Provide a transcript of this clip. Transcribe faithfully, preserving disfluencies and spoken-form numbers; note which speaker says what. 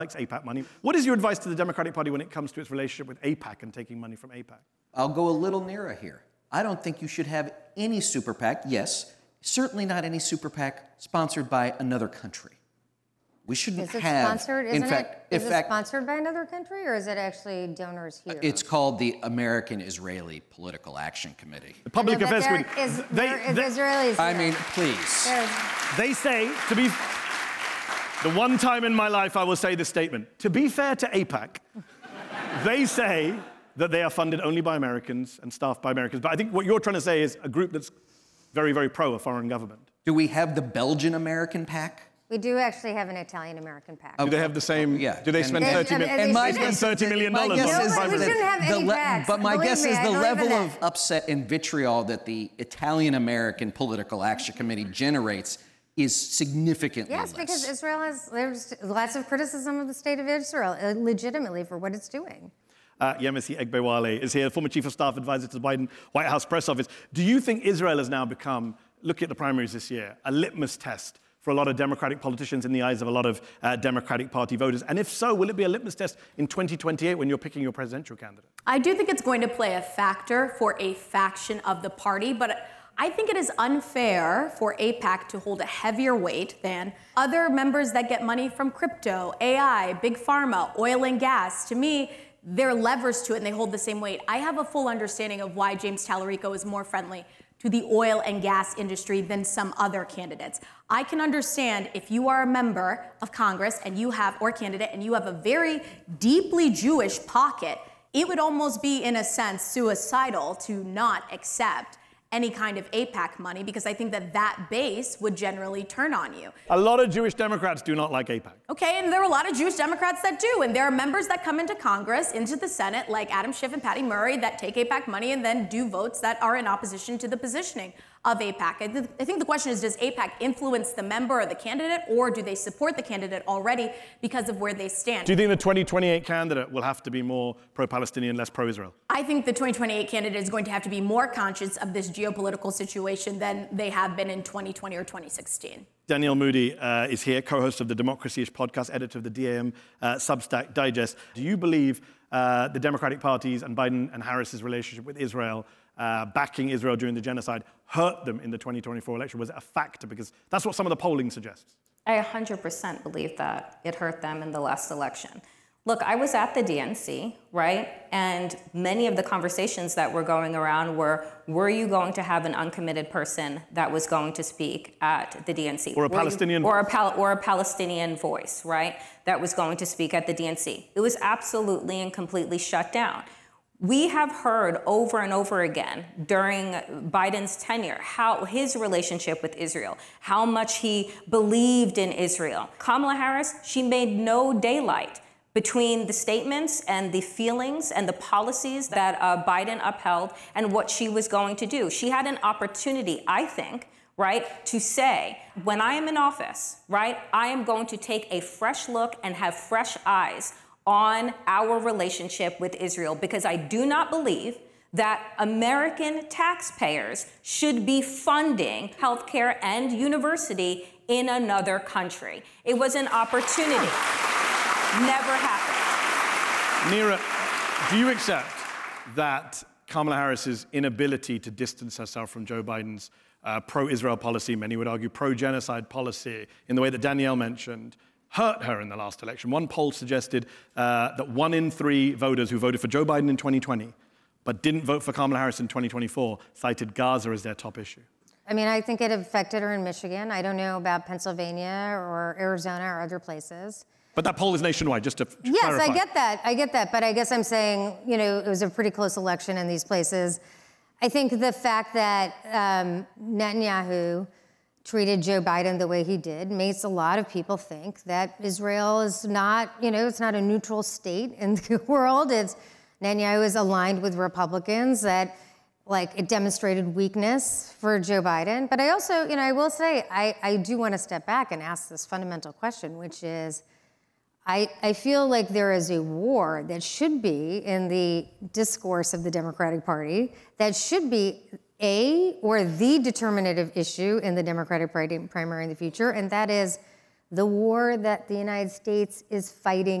Speaker 1: likes AIPAC money. What is your advice to the Democratic Party when it comes to its relationship with AIPAC and taking money from AIPAC?
Speaker 2: I'll go a little nearer here. I don't think you should have any super PAC, yes, certainly not any super PAC sponsored by another country. We shouldn't
Speaker 3: is it
Speaker 2: have.
Speaker 3: Sponsored, isn't
Speaker 2: in fact,
Speaker 3: it, is
Speaker 2: in
Speaker 3: it
Speaker 2: fact,
Speaker 3: sponsored by another country, or is it actually donors here?
Speaker 2: It's called the American-Israeli Political Action Committee.
Speaker 1: The Public
Speaker 3: no,
Speaker 1: Affairs
Speaker 3: there
Speaker 1: Committee.
Speaker 3: is,
Speaker 1: They,
Speaker 3: there is
Speaker 1: they,
Speaker 3: Israelis
Speaker 2: I
Speaker 3: here.
Speaker 2: mean, please.
Speaker 3: There's,
Speaker 1: they say, to be... The one time in my life I will say this statement. To be fair to AIPAC, they say that they are funded only by Americans and staffed by Americans. But I think what you're trying to say is a group that's very, very pro a foreign government.
Speaker 2: Do we have the Belgian-American PAC?
Speaker 3: we do actually have an Italian-American PAC.
Speaker 1: Do they have the same?
Speaker 2: Yeah.
Speaker 1: Do they
Speaker 2: And-
Speaker 1: spend
Speaker 2: and-
Speaker 1: thirty
Speaker 3: and-
Speaker 1: million?
Speaker 3: and
Speaker 1: And
Speaker 3: my
Speaker 1: spend
Speaker 3: guess-
Speaker 1: thirty million
Speaker 2: My
Speaker 1: dollars
Speaker 2: guess
Speaker 1: on
Speaker 2: is
Speaker 1: private-
Speaker 3: we shouldn't have
Speaker 2: the
Speaker 3: any
Speaker 2: le-
Speaker 3: PACs.
Speaker 2: But my
Speaker 3: Believe
Speaker 2: guess
Speaker 3: me,
Speaker 2: is
Speaker 3: I
Speaker 2: the
Speaker 3: believe in
Speaker 2: level
Speaker 3: that.
Speaker 2: of upset and vitriol that the Italian-American Political Action Committee generates is significantly
Speaker 3: Yes,
Speaker 2: less.
Speaker 3: because Israel has, there's lots of criticism of the state of Israel, uh, legitimately, for what it's doing.
Speaker 1: Uh, Yemisi Egbewale is here, former chief of staff advisor to the Biden White House press office. Do you think Israel has now become, look at the primaries this year, a litmus test for a lot of Democratic politicians in the eyes of a lot of uh, Democratic Party voters? And if so, will it be a litmus test in twenty twenty-eight when you're picking your presidential candidate?
Speaker 4: I do think it's going to play a factor for a faction of the party, but I think it is unfair for AIPAC to hold a heavier weight than other members that get money from crypto, A I, big pharma, oil and gas. To me, they're levers to it and they hold the same weight. I have a full understanding of why James Tallarico is more friendly to the oil and gas industry than some other candidates. I can understand if you are a member of Congress and you have, or candidate, and you have a very deeply Jewish pocket, it would almost be, in a sense, suicidal to not accept any kind of AIPAC money, because I think that that base would generally turn on you.
Speaker 1: A lot of Jewish Democrats do not like AIPAC.
Speaker 4: Okay, and there are a lot of Jewish Democrats that do, and there are members that come into Congress, into the Senate, like Adam Schiff and Patty Murray, that take AIPAC money and then do votes that are in opposition to the positioning of AIPAC. I, th- I think the question is, does AIPAC influence the member or the candidate, or do they support the candidate already because of where they stand?
Speaker 1: Do you think the twenty twenty-eight candidate will have to be more pro-Palestinian, less pro-Israel?
Speaker 4: I think the twenty twenty-eight candidate is going to have to be more conscious of this geopolitical situation than they have been in twenty twenty or twenty sixteen.
Speaker 1: Danielle Moody uh, is here, co-host of the Democracy-ish podcast, editor of the D A M uh, Substack Digest. Do you believe uh, the Democratic parties and Biden and Harris's relationship with Israel, uh, backing Israel during the genocide, hurt them in the twenty twenty-four election? Was it a factor? Because that's what some of the polling suggests.
Speaker 5: I one hundred percent believe that it hurt them in the last election. Look, I was at the D N C, right? And many of the conversations that were going around were, were you going to have an uncommitted person that was going to speak at the D N C?
Speaker 1: Or a
Speaker 5: Were
Speaker 1: Palestinian
Speaker 5: you, or a
Speaker 1: voice.
Speaker 5: Pal- Or a Palestinian voice, right? That was going to speak at the D N C. It was absolutely and completely shut down. We have heard over and over again during Biden's tenure how his relationship with Israel, how much he believed in Israel. Kamala Harris, she made no daylight between the statements and the feelings and the policies that uh, Biden upheld and what she was going to do. She had an opportunity, I think, right, to say, when I am in office, right, I am going to take a fresh look and have fresh eyes on our relationship with Israel, because I do not believe that American taxpayers should be funding healthcare and university in another country. It was an opportunity. Never happened.
Speaker 1: Neera, do you accept that Kamala Harris's inability to distance herself from Joe Biden's uh, pro-Israel policy, many would argue pro-genocide policy, in the way that Danielle mentioned, hurt her in the last election? One poll suggested uh, that one in three voters who voted for Joe Biden in twenty twenty but didn't vote for Kamala Harris in twenty twenty-four cited Gaza as their top issue.
Speaker 3: I mean, I think it affected her in Michigan. I don't know about Pennsylvania or Arizona or other places.
Speaker 1: But that poll is nationwide, just to
Speaker 3: Yes,
Speaker 1: clarify.
Speaker 3: I get that. I get that. But I guess I'm saying, you know, it was a pretty close election in these places. I think the fact that um, Netanyahu treated Joe Biden the way he did makes a lot of people think that Israel is not, you know, it's not a neutral state in the world. It's Netanyahu is aligned with Republicans, that like it demonstrated weakness for Joe Biden. But I also, you know, I will say, I, I do want to step back and ask this fundamental question, which is, I, I feel like there is a war that should be in the discourse of the Democratic Party that should be a or the determinative issue in the Democratic Party primary in the future, and that is the war that the United States is fighting